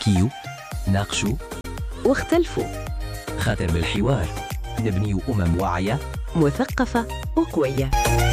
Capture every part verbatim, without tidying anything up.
نحكيو، ناقشو واختلفوا، خاطر بالحوار نبنيو أمم واعية مثقفة وقوية.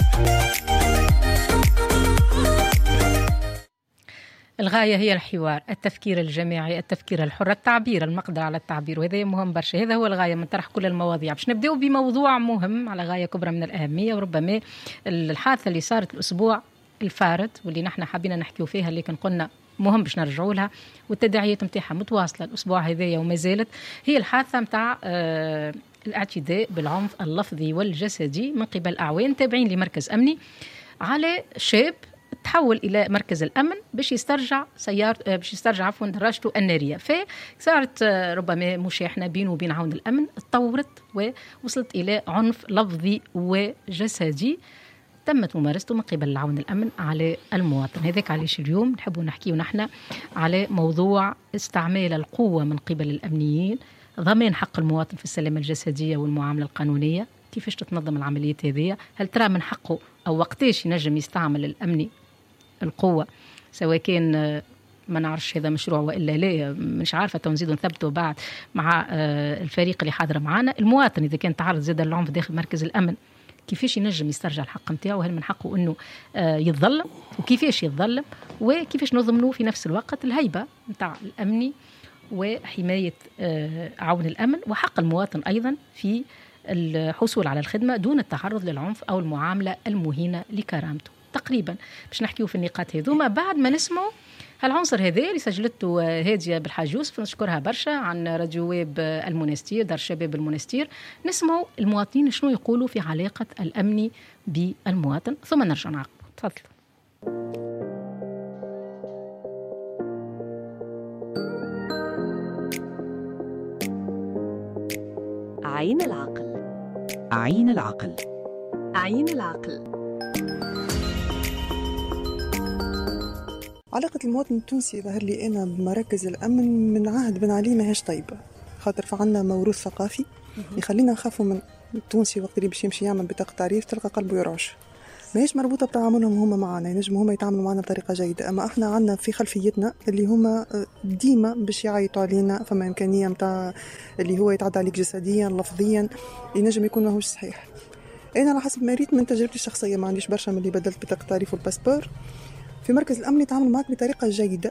الغاية هي الحوار، التفكير الجماعي، التفكير الحر، التعبير، المقدرة على التعبير، وهذا مهم برشا. هذا هو الغاية من طرح كل المواضيع. باش نبدأ بموضوع مهم على غاية كبرى من الأهمية، وربما الحادثة اللي صارت الأسبوع الفارط واللي نحن حابين نحكيو فيها، لكن قلنا مهم باش نرجعوا لها، والتداعيات متاعها متواصلة الأسبوع هذايا وما زالت. هي الحادثة متاع آه الاعتداء بالعنف اللفظي والجسدي من قبل أعوان تابعين لمركز أمني على شاب تحول إلى مركز الأمن باش يسترجع سيارة باش يسترجع عفوا دراجته النارية. فصارت ربما مشاحنة بينه وبين عون الأمن، تطورت ووصلت إلى عنف لفظي وجسدي تمت ممارسته من قبل العون الأمن على المواطن. هذاك علاش اليوم نحبوا نحكيو نحن على موضوع استعمال القوة من قبل الأمنيين، ضمان حق المواطن في السلامة الجسدية والمعاملة القانونية. كيفاش تتنظم العمليات هذه؟ هل ترى من حقه أو وقتاش ينجم يستعمل الأمني القوة، سواء كان ما نعرفش هذا مشروع وإلا لا، مش عارفة تنزيد نثبته بعد مع الفريق اللي حاضر معنا. المواطن إذا كان تعرض زاد العنف داخل مركز الأمن، كيفاش ينجم يسترجع الحق متاعه؟ وهل من حقه أنه يتظلم؟ وكيفاش يتظلم؟ وكيفاش نضمنه في نفس الوقت الهيبة متاع الأمني وحماية عون الأمن وحق المواطن أيضا في الحصول على الخدمة دون التعرض للعنف أو المعاملة المهينة لكرامته. تقريبا باش نحكيو في النقاط هذوما بعد ما نسمعوا هالعنصر هذا اللي سجلته هادية بالحاج يوسف، نشكرها برشا، عن راديو ويب المنستير دار شباب المنستير. نسمعوا المواطنين شنو يقولوا في علاقة الأمني بالمواطن، ثم نرجع نعقب. تفضل. عين العقل، عين العقل، عين العقل. علاقة المواطن التونسي ظهر لي أنا بمراكز الأمن من عهد بن علي ماهيش طيبة، خاطر فعنا موروث ثقافي يخلينا نخافوا من التونسي وقت اللي باش يمشي يعمل بطاقة تعريف تلقى قلبه يرعش. ماهيش مربوطة بتعاملهم هم معنا، ينجموا هم يتعاملوا معنا بطريقة جيدة، أما إحنا عنا في خلفيتنا اللي هم ديما باش يعيطوا علينا. فما إمكانية متاع اللي هو يتعدى عليك جسديا لفظيا ينجم يكون ماهوش صحيح. أنا على حسب ما ريت من تجربتي الشخصية، ما عنديش برشا من اللي بدلت بطاقة تعريف والباسبور، في مركز الأمن يتعامل معك بطريقة جيدة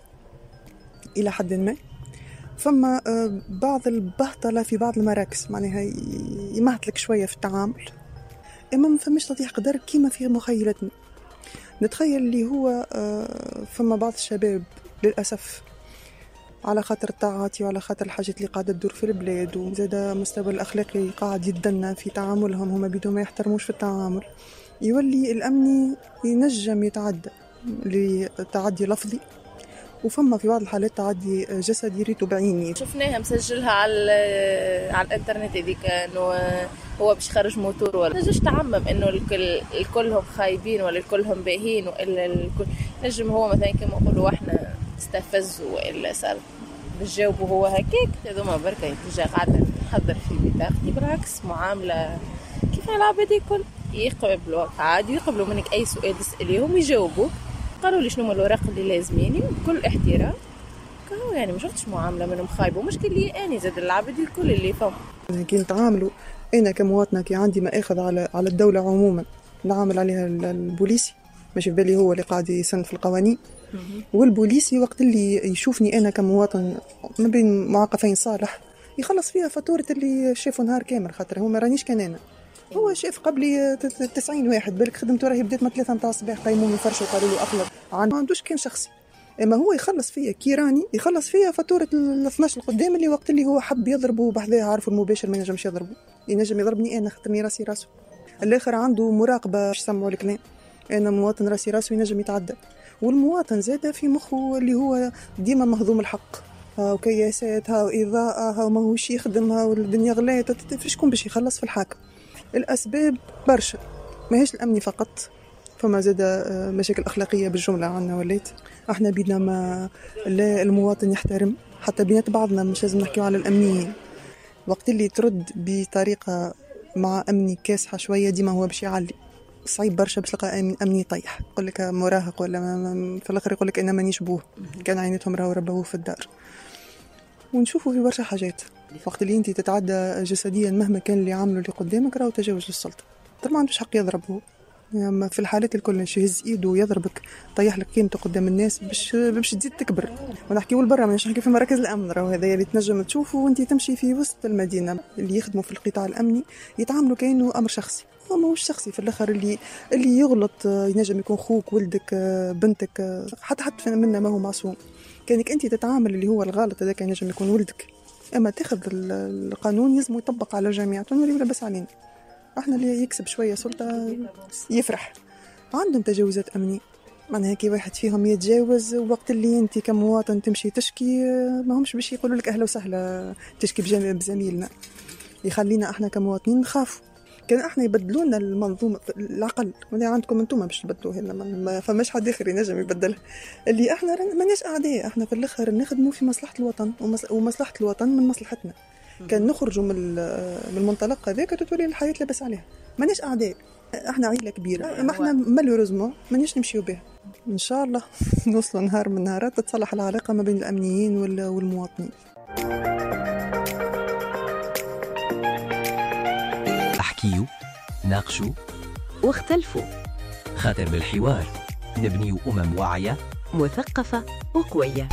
إلى حد ما. فما بعض البهطلة في بعض المراكز معناها يمهتلك شوية في التعامل، إما ما فماش تطيح قدر كيما في مخيلتنا. نتخيل اللي هو فما بعض الشباب للأسف على خاطر التعاطي وعلى خاطر الحاجات اللي قاعدة تدور في البلاد، وزاد مستوى الأخلاقي قاعد يدنا في تعاملهم، هما بدون ما يحترموش في التعامل، يولي الأمني ينجم يتعدى لتعدي لفظي، وفما في بعض الحالات تعدي جسدي ريتو بعيني. شفناها مسجلها على على الانترنت هذيك انه هو باش يخرج موتور، ولا نجمش تعمم انه الكل الكلهم خايبين ولا الكلهم باهين، والا الكل نجم هو مثلا كما نقولوا احنا استفزوا والا صار بجاوبه هو هكاك. هذوما بركه تجا قاعده تحضر في بطاقتي، بالعكس معامله كيف العباد الكل يقبلوا عادي، يقبلوا منك اي سؤال تساليهم يجاوبوك، قالوا لي شنو الوراق اللي لازميني بكل احترام. كانوا يعني ما شفتش معامله منهم خايبه، ومشكل لي اني زاد العباد الكل اللي فهم كي نتعاملوا انا كمواطنه كي عندي ما اخذ على على الدوله عموما نعامل عليها البوليسي، ماشي في بالي هو اللي قاعد يسن في القوانين، والبوليسي وقت اللي يشوفني انا كمواطن ما بين معاقفين صالح يخلص فيها فاتوره اللي شافوا نهار كامل، خاطر هو ما رانيش كان انا، هو شاف قبلي تسعين واحد، بالك خدمته راهي بدات من ثلاثة متاع الصباح، قيموني فرشوا وقالوا له اخلص، ما عندوش كان شخصي، اما هو يخلص فيا كي راني يخلص فيا فاتوره ال اثناش القدام اللي وقت اللي هو حب يضربه بحذاه عارفه المباشر ما ينجمش يضربه، ينجم يضربني انا خاطرني راسي راسه. الاخر عنده مراقبه باش يسمعوا الكلام، انا مواطن راسي راسه ينجم يتعدى، والمواطن زاده في مخه اللي هو ديما مهضوم الحق، ها وكياسات ها واضاءه ها ماهوش يخدمها والدنيا غلات، شكون باش يخلص في الحاكم؟ الأسباب برشا، ماهيش الأمني فقط، فما زاد مشاكل أخلاقية بالجملة عنا وليت. احنا بينا ما لا المواطن يحترم حتى بينات بعضنا، مش لازم نحكيو على الأمنيين. وقت اللي ترد بطريقة مع أمني كاسحة شوية ديما هو باش يعلي، صعيب برشا باش تلقى أمني يطيح، يقول لك مراهق ولا في الآخر يقول لك أنا مانيش بوه، كان عينتهم راهو ربوه في الدار. ونشوفوا في برشا حاجات. وقت اللي انت تتعدى جسديا مهما كان اللي عامله اللي قدامك راهو تجاوز للسلطه. طبعا ما عندوش حق يضربه، يعني في الحالات الكل باش يهز ايده ويضربك طيح لك قيمته قدام الناس باش باش تزيد تكبر. ونحكيو لبرا مانيش نحكي في مراكز الامن، راهو هذا اللي تنجم تشوفه وانت تمشي في وسط المدينه. اللي يخدموا في القطاع الامني يتعاملوا كانه امر شخصي، هو ماهوش شخصي في الاخر. اللي اللي يغلط ينجم يكون خوك ولدك بنتك، حتى حتى منا ما هو معصوم. كانك انت تتعامل اللي هو الغلط هذاك ينجم يكون ولدك، اما تاخذ القانون يلزم يطبق على الجميع. تنوري ولا بس علينا احنا اللي يكسب شويه سلطه يفرح. عندهم تجاوزات امنيه، معناها كي واحد فيهم يتجاوز وقت اللي انت كمواطن تمشي تشكي ما همش باش يقولوا لك اهلا وسهلا تشكي بزميلنا. يخلينا احنا كمواطنين نخاف. كان احنا يبدلوا لنا المنظومه العقل، ولا عندكم انتم باش تبدلوها لنا، ما فماش حد اخر ينجم يبدلها. اللي احنا ماناش اعداء، احنا في الاخر نخدموا في مصلحه الوطن، ومصلحه الوطن من مصلحتنا. كان نخرجوا من من المنطلق هذاك تتولي الحياه لاباس عليها. ماناش اعداء، احنا عائله كبيره، ما احنا مالوريزمون مانيش نمشيو بها. ان شاء الله نوصلوا نهار من النهارات تتصلح العلاقه ما بين الامنيين والمواطنين. احكيوا، ناقشوا، واختلفوا. خاطر بالحوار نبني أمم واعية مثقفة وقوية.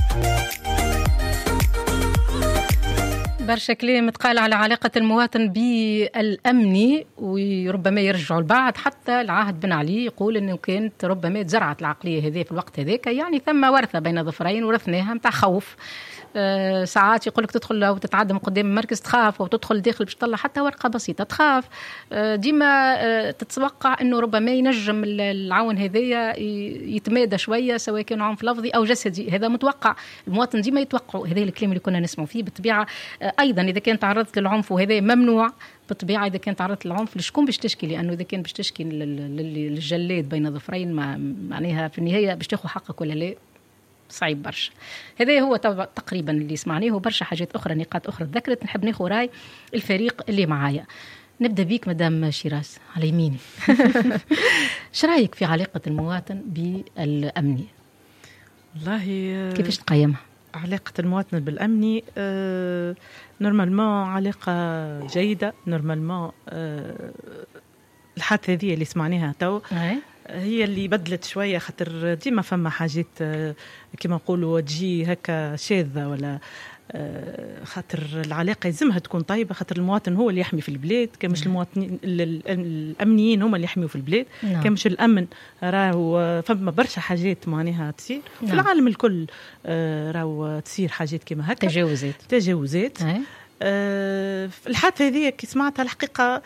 برشا كلام تقال على علاقة المواطن بالأمني، وربما يرجعوا البعض. حتى العهد بن علي يقول أنه كانت ربما تزرعت العقلية هذه في الوقت هذاك، يعني ثم ورثة بين ظفرين ورثناها متاع خوف. أه ساعات يقولك تدخل أو تتعدى من قدام المركز تخاف، أو تدخل داخل باش تطلع حتى ورقة بسيطة تخاف. أه ديما أه تتوقع أنه ربما ينجم العون هذايا يتمادى شوية، سواء كان عنف لفظي أو جسدي. هذا متوقع، المواطن ديما يتوقعوا. هذا الكلام اللي كنا نسمع فيه بالطبيعة. أه أيضا إذا كان تعرضت للعنف وهذا ممنوع بالطبيعة. إذا كان تعرضت للعنف لشكون باش تشكي؟ لأنه إذا كان باش تشكي للجلاد بين ظفرين، ما معناها في النهاية باش تاخذ حقك ولا لا؟ صعيب برشا. هذا هو تقريبا اللي سمعناه، وبرشا حاجات أخرى نقاط أخرى ذكرت. نحب ناخذ راي الفريق اللي معايا. نبدأ بيك مدام شيراز على يميني. ايش رايك في علاقة المواطن بالأمني؟ والله كيفاش تقيمها؟ علاقة المواطن بالأمني آه نورمالمون علاقة جيدة. نورمالمون آه الحادثة هذه اللي سمعناها تو هي اللي بدلت شوية، خاطر ديما فما حاجات كما نقولوا تجي هكا شاذة، ولا خاطر العلاقة يلزمها تكون طيبة، خاطر المواطن هو اللي يحمي في البلاد، كان مش المواطنين الأمنيين هم اللي يحميوا في البلاد، كان مش الأمن. راهو فما برشا حاجات معناها تصير في العالم الكل، راهو تصير حاجات كما هكا، تجاوزات تجاوزات. الحادثة هذه كي سمعتها الحقيقة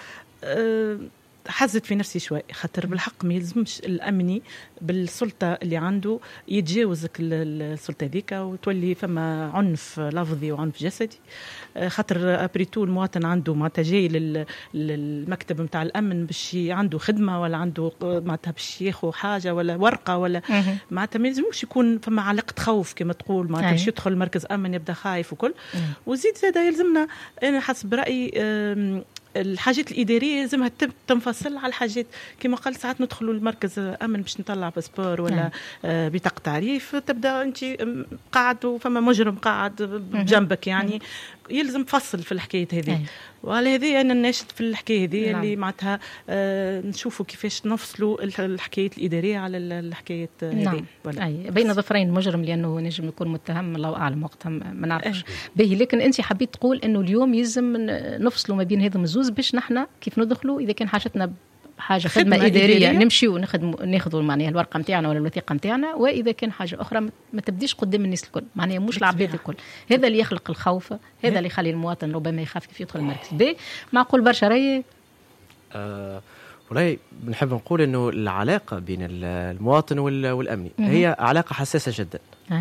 حزت في نفسي شوي، خاطر بالحق ما يلزمش الأمني بالسلطة اللي عنده يتجاوزك السلطة ذيك وتولي فما عنف لفظي وعنف جسدي. خاطر أبريتو المواطن عنده معناتها جاي للمكتب متاع الأمن باش عنده خدمة، ولا عنده معناتها باش ياخذ حاجة ولا ورقة، ولا معناتها ما يلزموش يكون فما علاقة خوف كما تقول، معناتها باش يدخل مركز أمن يبدأ خايف وكل. وزيد زاد يلزمنا أنا حسب رأيي الحاجات الإدارية لازمها تنفصل على الحاجات كما قال. ساعات ندخلوا المركز أمن باش نطلع باسبور ولا آه بطاقة تعريف، تبدأ أنت قاعد وفما مجرم قاعد بجنبك، يعني يلزم فصل في الحكاية هذه. وعلى هذه أنا ناشد في الحكاية هذه نعم. اللي معناتها آه نشوفوا كيفاش نفصلوا الحكاية الإدارية على الحكاية هذه. نعم. أي بين ظفرين المجرم، لأنه نجم يكون متهم الله أعلم وقتها ما نعرفش به. لكن أنت حبيت تقول إنه اليوم يلزم نفصلوا ما بين هذا الزوز باش نحنا كيف ندخلوا إذا كان حاجتنا حاجة خدمة, خدمة إدارية, إدارية نمشي ونخدم ناخذوا معناها الورقة متاعنا ولا الوثيقة متاعنا، وإذا كان حاجة أخرى ما تبديش قدام الناس الكل، معناها مش العباد الكل. هذا اللي يخلق الخوف، هذا اللي يخلي المواطن ربما يخاف كيف يدخل المركز. ب معقول برشا رأي أه والله بنحب نقول إنه العلاقة بين المواطن والأمني هي علاقة حساسة جدا.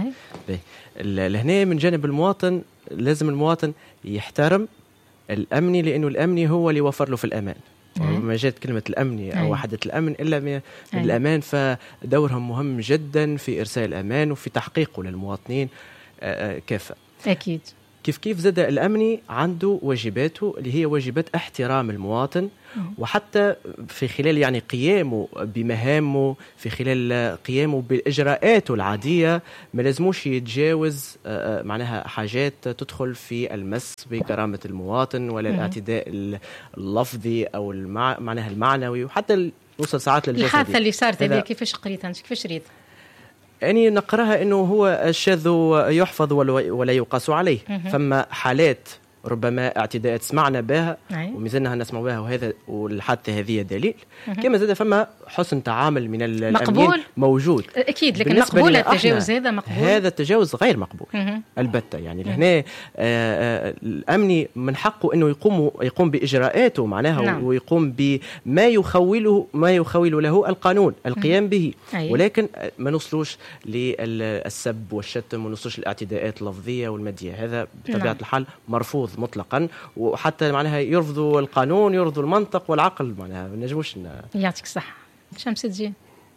لهنا من جانب المواطن لازم المواطن يحترم الأمني، لأنه الأمني هو اللي وفر له في الأمان. ما جاءت كلمة الأمني أو وحدة الأمن إلا من الأمان، فدورهم مهم جدا في إرسال الأمان وفي تحقيقه للمواطنين كافة. أكيد. كيف كيف زاد الأمني عنده واجباته اللي هي واجبات احترام المواطن، وحتى في خلال يعني قيامه بمهامه، في خلال قيامه بالإجراءاته العادية ما لازموش يتجاوز معناها حاجات تدخل في المس بكرامة المواطن ولا الاعتداء اللفظي أو المع... معناها المعنوي، وحتى وصل ساعات للجسدي. الحادثة اللي صارت هذه كيفاش قريتها انت؟ كيفاش ريت؟ يعني نقراها انه هو الشاذ يحفظ ولا يقاس عليه. فما حالات ربما اعتداءات سمعنا بها ومازلنا نسمع بها، وهذا والحادثه هذه دليل. كما زاد فما حسن تعامل من الامنيين موجود اكيد، لكن مقبول التجاوز هذا؟ مقبول هذا التجاوز غير مقبول البتة. يعني هنا الامني من حقه انه يقوم يقوم باجراءاته معناها نعم. ويقوم بما يخوله ما يخول له القانون القيام به، ولكن ما نوصلوش للسب والشتم، وما نوصلوش للاعتداءات اللفظيه والماديه. هذا بطبيعه نعم. الحال مرفوض مطلقا، وحتى معناها يرفضوا القانون، يرفضوا المنطق والعقل، معناها ما نجموش. يعطيك الصحة. شمس الدين.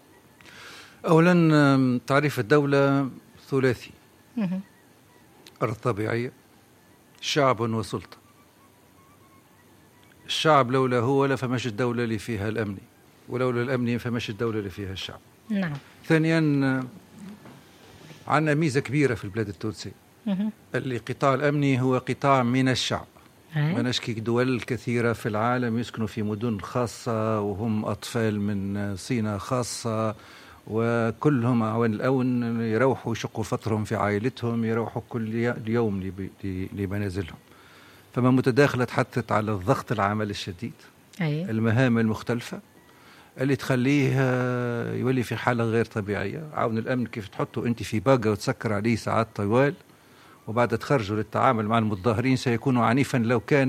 أولا تعريف الدولة ثلاثي: أرض طبيعية، شعب وسلطة. الشعب لولا هو لا فماش الدولة اللي فيها الأمني، ولولا الأمني فماش الدولة اللي فيها الشعب. نعم. ثانيا عندنا ميزة كبيرة في البلاد التونسية، اللي قطاع الأمني هو قطاع من الشعب. ما نشكي دول كثيرة في العالم يسكنوا في مدن خاصة وهم أطفال من صينة خاصة، وكلهم أوان الأون يروحوا يشقوا فطرهم في عائلتهم، يروحوا كل يوم لمنازلهم. فما متداخلة تحدثت على الضغط العمل الشديد، أي. المهام المختلفة اللي تخليه يولي في حالة غير طبيعية. عون الأمن كيف تحطه أنت في باقة وتسكر عليه ساعات طوال، وبعد تخرجوا للتعامل مع المتظاهرين سيكون عنيفا لو كان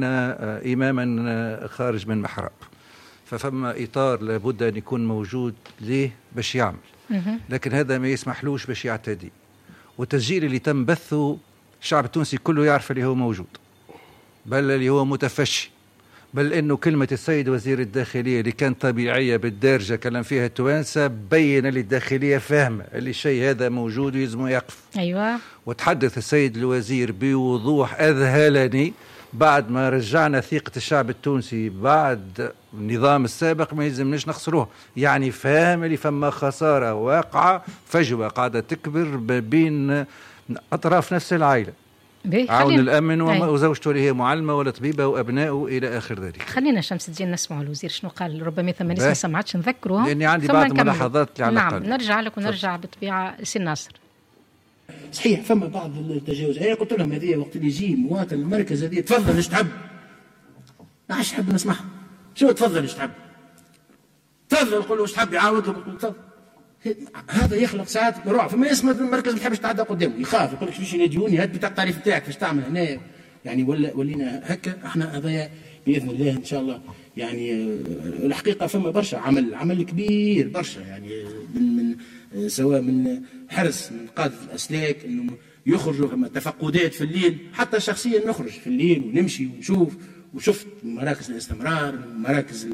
إماما خارج من محراب. ففما إطار لابد أن يكون موجود ليه باش يعمل، لكن هذا ما يسمحلوش باش يعتدي. والتسجيل اللي تم بثه الشعب التونسي كله يعرف اللي هو موجود، بل اللي هو متفشي، بل إنه كلمة السيد وزير الداخلية اللي كانت طبيعية بالدارجة كلام فيها التوانسة بين اللي الداخلية فاهمة اللي الشيء هذا موجود ويزمه يقف. أيوة. وتحدث السيد الوزير بوضوح أذهلني بعد ما رجعنا ثقة الشعب التونسي بعد النظام السابق ما يلزمناش نخسروه. يعني فاهم اللي فما خسارة واقعة فجوة قاعدة تكبر بين أطراف نفس العائلة، عون الأمن وزوجته اللي هي معلمة ولا طبيبة وأبنائه إلى آخر ذلك. خلينا شمس الدين نسمع الوزير شنو قال، ربما ثم ناس ما سمعتش نذكرهم، لأني عندي بعض الملاحظات على نعم الأقل. نرجع لك ونرجع بالطبيعة سي ناصر. صحيح فما بعض التجاوز، أنا قلت لهم هذه وقت اللي يجي مواطن المركز هذه تفضل ايش تحب، ما عادش نحب نسمعها. شو تفضل ايش تحب، تفضل نقول له ايش تحب، يعاود له تفضل. هذا يخلق ساعات روح. فما يسمى المركز ما تحبش تعدى قدامه، يخاف يقول لك باش يناديوني هات بتاع التعريف نتاعك باش تعمل هنا. يعني ولا ولينا هكا. احنا هذايا باذن الله ان شاء الله. يعني الحقيقه فما برشا عمل عمل كبير برشا، يعني من من سواء من حرص من قاده الاسلاك انه يخرجوا، فما تفقدات في الليل، حتى شخصيا نخرج في الليل ونمشي ونشوف، وشفت مراكز الاستمرار، مراكز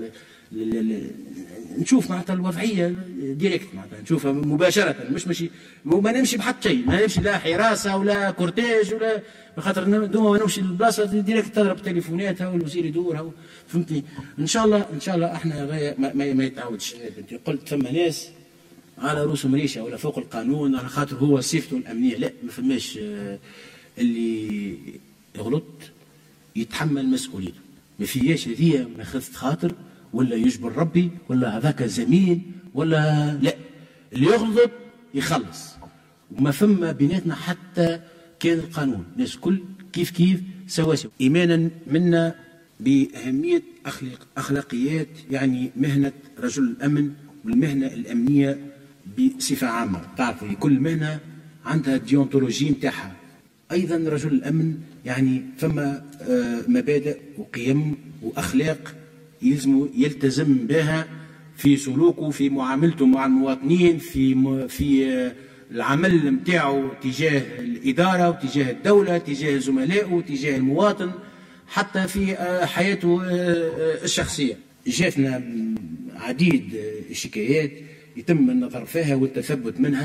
نشوف معناتها الوضعيه ديريكت، معناتها نشوفها مباشره، مش ماشي وما نمشي بحط شيء، ما نمشي لا حراسه ولا كورتيج ولا بخاطر نمشي للبلاصه ديريكت تضرب تليفوناتها والوزير يدورها. فهمتني؟ ان شاء الله ان شاء الله احنا ما, ما, ما يتعاودش. انت قلت فما ناس على رؤوسهم ريشه ولا فوق القانون على خاطر هو صفته الامنيه، لا ما فماش. اللي يغلط يتحمل مسؤوليته، ما فياش هذه ماخذ خاطر ولا يجبر ربي ولا هذاك زميل ولا لا. اللي يغلط يخلص، وما فما بيناتنا حتى كان القانون، الناس كل كيف كيف سواسي. ايمانا منا باهميه اخلاقيات يعني مهنه رجل الامن والمهنه الامنيه بصفه عامه. تعرفوا كل مهنه عندها ديونتولوجي نتاعها. ايضا رجل الامن يعني فما مبادئ وقيم واخلاق يلزم يلتزم بها في سلوكه، في معاملته مع المواطنين، في في العمل نتاعو تجاه الاداره وتجاه الدوله، تجاه زملائه، تجاه المواطن، حتى في حياته الشخصيه. جاتنا عديد الشكايات يتم النظر فيها والتثبت منها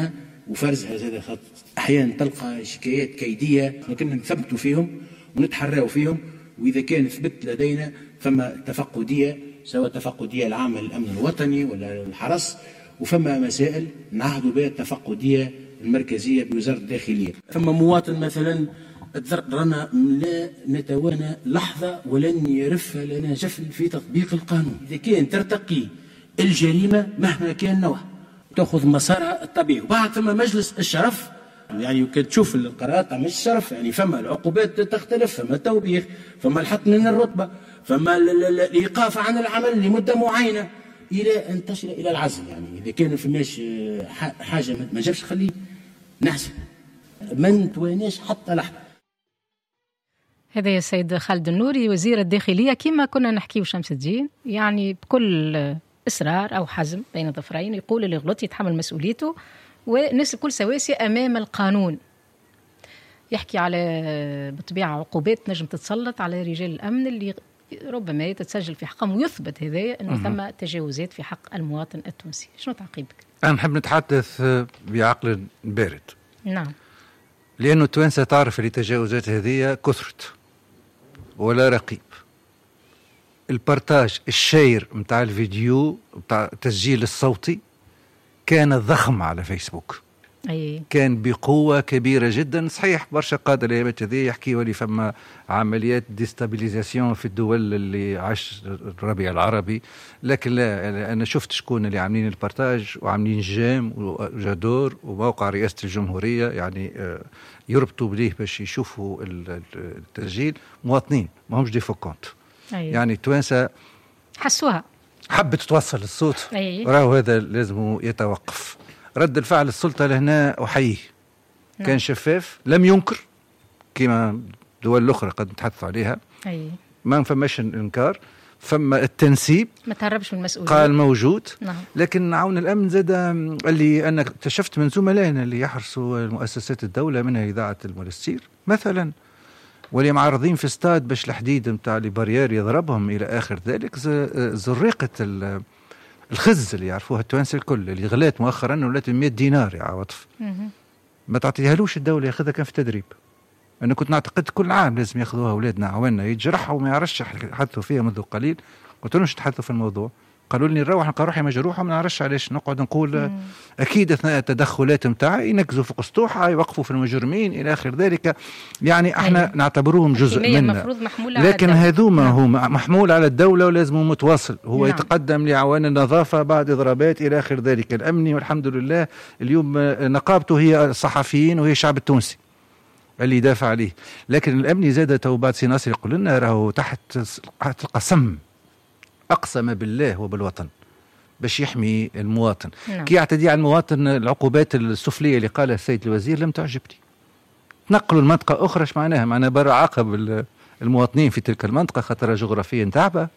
وفرزها هذا خط. أحيانا تلقى شكايات كيدية لكن نثبتوا فيهم ونتحروا فيهم، وإذا كان ثبت لدينا فما تفقدية، سواء تفقدية العامة للأمن الوطني ولا الحرس، وفما مسائل نعهدوا بها التفقدية المركزية بوزارة الداخلية. فما مواطن مثلا رانا لا نتوانى لحظة ولن يرف لنا جفن في تطبيق القانون. إذا كان ترتقي الجريمة مهما كان نوعها تأخذ مسارها الطبيعي، وبعد ثم مجلس الشرف يعني كنت تشوف القرارات مش الشرف، يعني فما العقوبات تختلف، فما التوبيخ، فما الحط من الرتبة، فما الإيقاف عن العمل لمدة معينة إلى أن تصل إلى العزل. يعني إذا كان فماش حاجة ما جابش خليه نحسن، ما نتواناش حتى لحظة. هذا يا سيد خالد النوري وزير الداخلية كما كنا نحكي شمس الدين، يعني بكل إصرار أو حزم بين ظفرين يقول اللي غلط يتحمل مسؤوليته، والناس الكل سواسية أمام القانون. يحكي على بطبيعة عقوبات نجم تتسلط على رجال الأمن اللي ربما تتسجل في حقهم ويثبت هذا أنه ثم تجاوزات في حق المواطن التونسي. شنو تعقيبك؟ أنا نحب نتحدث بعقل بارد. نعم. لأنه التوانسة تعرف اللي تجاوزات هذه كثرت ولا رقيب. البارتاج الشير متاع الفيديو متاع التسجيل الصوتي كان ضخم على فيسبوك. أي. كان بقوة كبيرة جدا. صحيح برشا قادة الأيامات هذه يحكيوا لي فما عمليات ديستابيليزاسيون في الدول اللي عاش الربيع العربي، لكن لا، أنا شفت شكون اللي عاملين البارتاج وعاملين جام وجادور وموقع رئاسة الجمهورية، يعني يربطوا بليه باش يشوفوا التسجيل، مواطنين ما همش دي فوكونت. أي. يعني التوانسة حسوها، حبت توصل الصوت. أي. راهو هذا لازم يتوقف. رد الفعل السلطة لهنا أحييه. نعم. كان شفاف، لم ينكر كما دول الأخرى قد نتحدثوا عليها. أي. ما فماش إنكار، فما التنسيب، ما تهربش من المسؤولية، قال موجود. نعم. لكن عون الأمن زاد اللي أنا اكتشفت من زملائنا اللي يحرسوا مؤسسات الدولة منها إذاعة المونستير مثلا، واللي معرضين في استاد باش الحديد متاع البارير يضربهم إلى آخر ذلك، زريقة الخز اللي يعرفوها التوانسة الكل اللي غلات مؤخرا ولات مئة دينار يا عواطف، ما تعطيهالوش الدولة ياخذها كان في تدريب. أنا كنت نعتقد كل عام لازم ياخذوها أولادنا عوانا يتجرحوا وما يعرفش حدثوا فيها منذ قليل. قلت لهم تحدثوا في الموضوع، قالوا لي نروح نلقى روحي مجروحة ما نعرفش علاش. نقعد نقول مم. أكيد أثناء التدخلات متاعها ينكزوا في قسطوحة، يوقفوا في المجرمين إلى آخر ذلك، يعني احنا أيوة. نعتبروهم جزء منا، لكن هذوما هو محمول على الدولة ولازم متواصل. هو نعم. يتقدم لعوان النظافة بعد إضرابات إلى آخر ذلك الأمني، والحمد لله اليوم نقابته هي الصحفيين وهي الشعب التونسي اللي يدافع عليه. لكن الأمني زاد تو بعد سي ناصر يقول لنا راهو تحت قسم، أقسم بالله وبالوطن باش يحمي المواطن. نعم. كي يعتدي على المواطن العقوبات السفلية اللي قالها السيد الوزير لم تعجبني. تنقلوا المنطقة أخرى ايش معناها؟ معناها برا عاقب المواطنين في تلك المنطقة خاطر جغرافيا تعبة.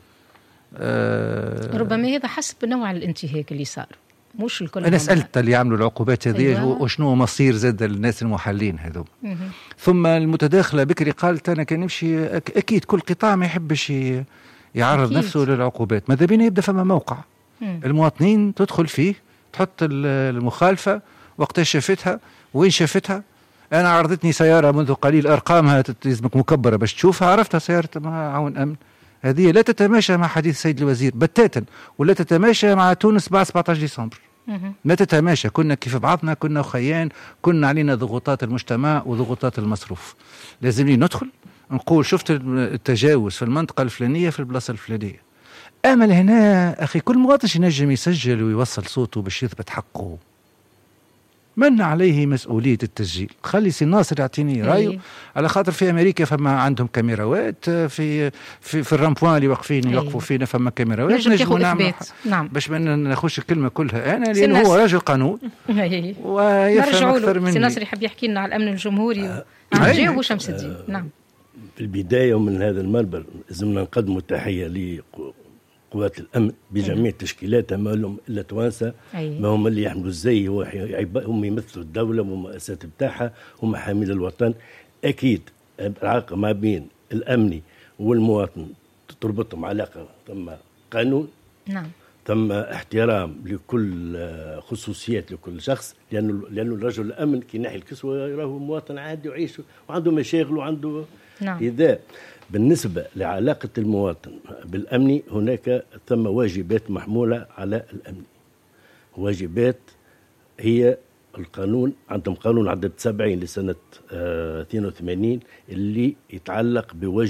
أه ربما هذا حسب نوع الانتهاك اللي صار، مش الكل. أنا سألت اللي يعملوا العقوبات هذه أيوة. وشنو مصير زاد الناس المحلين هذو. ثم المتداخلة بكري قالت أنا كان نمشي أكيد كل قطاع ما يحبش يعرض أكيد. نفسه للعقوبات. ماذا بينا يبدأ فما موقع مم. المواطنين تدخل فيه تحط المخالفة وقت شافتها وين شافتها. أنا عرضتني سيارة منذ قليل أرقامها تلزمك مكبرة باش تشوفها، عرفتها سيارة مع عون أمن. هذه لا تتماشى مع حديث السيد الوزير بتاتا، ولا تتماشى مع تونس بعد سبعة عشر ديسمبر. ما تتماشى. كنا كيف بعضنا، كنا خيان، كنا علينا ضغوطات المجتمع وضغوطات المصروف. لازم لي ندخل نقول شفت التجاوز في المنطقة الفلانية في البلاصة الفلانية. أمل هنا أخي كل مواطن ينجم يسجل ويوصل صوته باش يثبت حقه. من عليه مسؤولية التسجيل؟ خلي سي ناصر يعطيني رايه. على خاطر في أمريكا فما عندهم كاميراوات في في, في الرامبوان اللي واقفين يوقفوا فينا فما كاميراوات نجموا نعمل نعم. باش ما ناخذش الكلمة كلها أنا لأنه هو راجل قانون ويفهم أكثر مني. سي ناصر يحب يحكي لنا على الأمن الجمهوري آه. وجاوبوا شمس الدين. آه. نعم. في البداية ومن هذا المنبر لازمنا نقدم تحية لقوات الأمن بجميع تشكيلاتها، ما لهم إلا توانسة. ما هم اللي يحملوا الزي، هم يمثلوا الدولة والمؤسسات بتاعها، هم حامل الوطن. أكيد العلاقة ما بين الأمني والمواطن تربطهم علاقة ثم قانون. نعم. ثم احترام لكل خصوصيات لكل شخص، لأنه لأنه الرجل الأمن كي ناحي الكسوة يراه مواطن عادي ويعيش وعنده مشاغل وعنده نعم. إذا بالنسبة لعلاقة المواطن بالأمن هناك ثم واجبات محمولة على الأمن. واجبات هي القانون، عندهم قانون عدد سبعين لسنة اثنين وثمانين اللي يتعلق بواجب